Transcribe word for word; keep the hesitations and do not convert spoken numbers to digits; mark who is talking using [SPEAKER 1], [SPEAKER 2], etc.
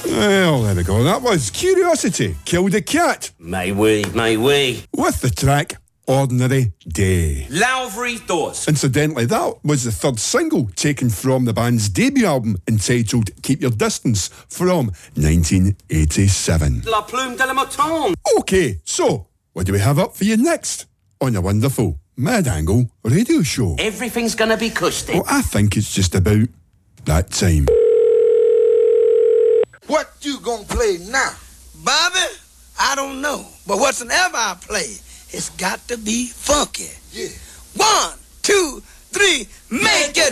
[SPEAKER 1] Well, there we go. That was Curiosity Killed a Cat.
[SPEAKER 2] May we, may we.
[SPEAKER 1] With the track Ordinary Day.
[SPEAKER 2] Lowry Thoughts.
[SPEAKER 1] Incidentally, that was the third single taken from the band's debut album entitled Keep Your Distance from nineteen eighty-seven.
[SPEAKER 2] La Plume de la Mouton.
[SPEAKER 1] Okay, so what do we have up for you next on the wonderful Mad Angle Radio Show?
[SPEAKER 2] Everything's gonna be cushy.
[SPEAKER 1] Well, I think it's just about that time.
[SPEAKER 3] What you gonna play now?
[SPEAKER 4] Bobby, I don't know. But whatsoever I play, it's got to be funky.
[SPEAKER 3] Yeah.
[SPEAKER 4] One, two, three, make it